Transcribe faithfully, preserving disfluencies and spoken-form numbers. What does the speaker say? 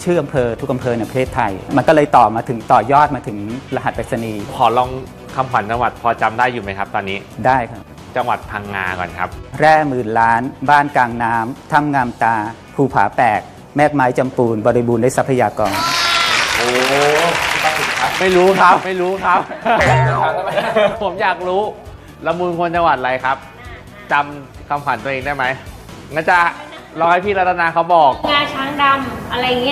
ชื่ออำเภอทุกอำเภอในประเทศไทยมันก็เลยต่อมาถึงต่อยอดมาถึงรหัสไปรษณีย์ขอลองคำขวัญจังหวัดพอจำได้อยู่ไหมครับตอนนี้ได้ครับจังหวัดพังงาก่อนครับแร่หมื่นล้านบ้านกลางน้ำถ้ำงามตาภูผาแปกแมกไม้จำปูนบริบูรณ์ด้วยทรัพยากรโอ้ไม่รู้ครับไม่รู้ครับ ผมอยากรู้ละมุนคนจังหวัดอะไรครับจำคำขวัญตัวเองได้ไหมงั้นจะรอให้พี่รัตนาเขาบอกงาช้างดำอะไรเงี้ย